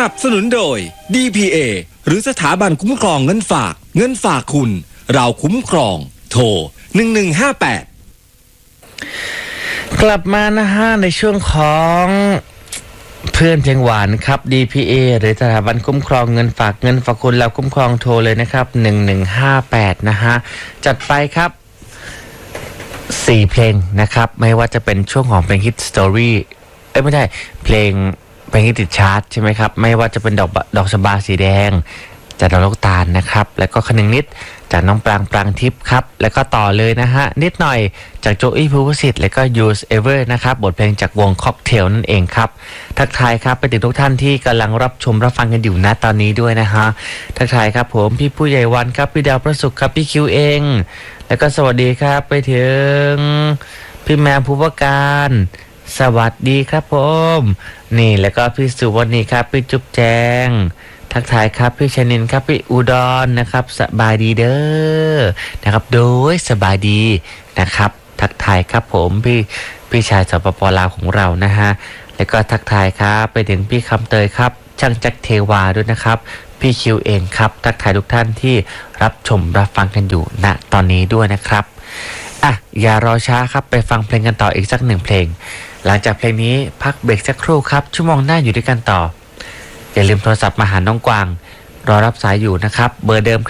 นับสนุนโดย DPA หรือสถาบันคุ้มครองเงินฝากคุณเราคุ้มครองโทร1158 กลับมานะฮะในช่วงของเพื่อนเพลงหวานครับ DPA หรือสถาบันคุ้มครองเงินฝากคุณเราคุ้มครองโทรเลยนะครับ1158นะฮะจัดไปครับ4เพลงนะครับไม่ว่าจะเป็นช่วงของเพลงฮิตสตอรี่ไม่ใช่เพลงฮิตติดชาร์ตใช่ไหมครับไม่ว่าจะเป็นดอกชบาสีแดงจากดอกลูกตาลนะครับแล้วก็คนึงนิดจากน้องปรางทิพย์ครับแล้วก็ต่อเลยนะฮะนิดหน่อยจากโจอี้ภูวสิทธิ์แล้วก็ Use Ever นะครับบทเพลงจากวงค็อกเทลนั่นเองครับทักทายครับไปถึงทุกท่านที่กำลังรับฟังกันอยู่ณตอนนี้ด้วยนะฮะทักทายครับผมพี่ผู้ใหญ่วันครับพี่ดาวประสุขครับพี่คิวเองแล้วก็สวัสดีครับไปถึงพี่แมวภูวการสวัสดีครับผมนี่แล้วก็พี่สุวรรณีครับพี่จุ๊บแจงทักทายครับพี่ชนินครับพี่อุดรนะครับสบายดีเด้อนะครับโดยสบายดีนะครับทักทายครับผมพี่ชายสปป.ลาวของเรานะฮะแล้วก็ทักทายครับไปถึงพี่คำเตยครับช่างแจ็คเทวาด้วยนะครับพี่คิวเองครับทักทายทุกท่านที่รับฟังกันอยู่ณตอนนี้ด้วยนะครับอย่ารอช้าครับไปฟังเพลงกันต่ออีกสัก1เพลงหลังจากเพลงนี้พักเบรกสักครู่ครับชั่วโมงหน้าอยู่ด้วยกันต่ออย่าลืมโทรศัพท์มาหาน้องกวางรอรับสายอยู่นะครับเบอร์เดิม